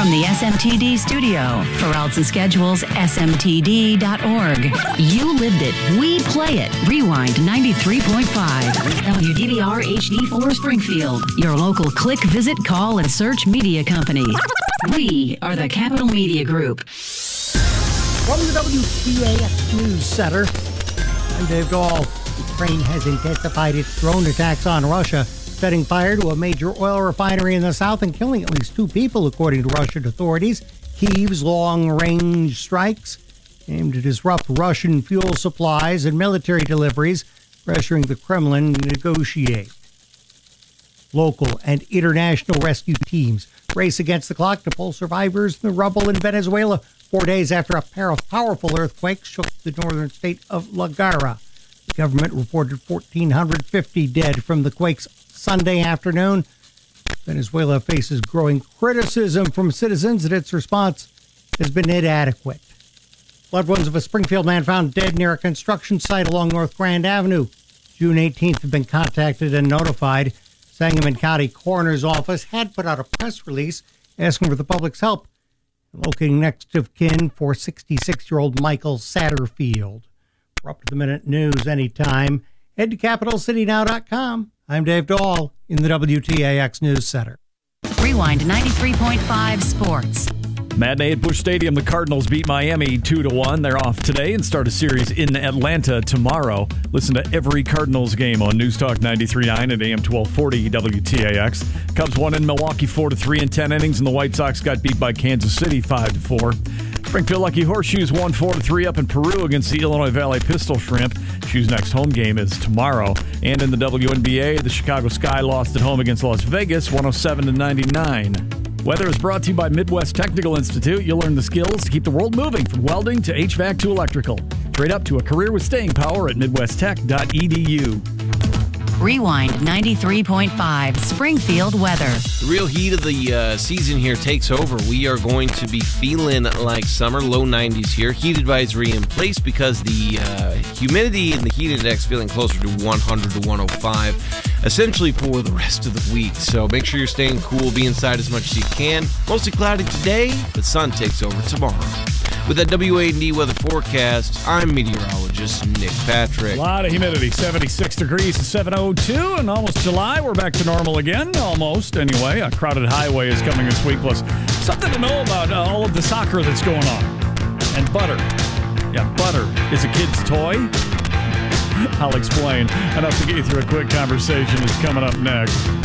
From the SMTD studio, for routes and schedules, smtd.org. You lived it. We play it. Rewind 93.5. WDVR HD4 Springfield. Your local click, visit, call, and search media company. We are the Capital Media Group. From the WTAX News Center, I'm Dave Dahl. Ukraine has intensified its drone attacks on Russia, setting fire to a major oil refinery in the south and killing at least 2 people, according to Russian authorities. Kyiv's long-range strikes aim to disrupt Russian fuel supplies and military deliveries, pressuring the Kremlin to negotiate. Local and international rescue teams race against the clock to pull survivors in the rubble in Venezuela 4 days after a pair of powerful earthquakes shook the northern state of La Guaira. The government reported 1,450 dead from the quakes Sunday afternoon. Venezuela faces growing criticism from citizens that its response has been inadequate. Loved ones of a Springfield man found dead near a construction site along North Grand Avenue. June 18th have been contacted and notified. Sangamon County Coroner's Office had put out a press release asking for the public's help in locating next of kin for 66-year-old Michael Satterfield. For up-to-the-minute news anytime, head to CapitalCityNow.com. I'm Dave Dahl in the WTAX News Center. Rewind 93.5 Sports. Matinee at Busch Stadium, the Cardinals beat Miami 2-1. They're off today and start a series in Atlanta tomorrow. Listen to every Cardinals game on News Talk 93.9 at AM 1240 WTAX. Cubs won in Milwaukee 4-3 in 10 innings, and the White Sox got beat by Kansas City 5-4. Springfield Lucky Horseshoes won 4-3 up in Peru against the Illinois Valley Pistol Shrimp. Shoes' next home game is tomorrow. And in the WNBA, the Chicago Sky lost at home against Las Vegas 107-99. Weather is brought to you by Midwest Technical Institute. You'll learn the skills to keep the world moving from welding to HVAC to electrical. Trade up to a career with staying power at midwesttech.edu. Rewind 93.5 Springfield weather. The real heat of the season here takes over. We are going to be feeling like summer, low 90s here. Heat advisory in place because the humidity in the heat index feeling closer to 100 to 105, essentially for the rest of the week. So make sure you're staying cool, be inside as much as you can. Mostly cloudy today, but sun takes over tomorrow. With that WA&D weather forecast, I'm meteorologist Nick Patrick. A lot of humidity, 76 degrees to 702, and almost July. We're back to normal again, almost anyway. A crowded highway is coming this week, plus something to know about all of the soccer that's going on. And butter. Yeah, butter is a kid's toy. I'll explain. Enough to get you through a quick conversation is coming up next.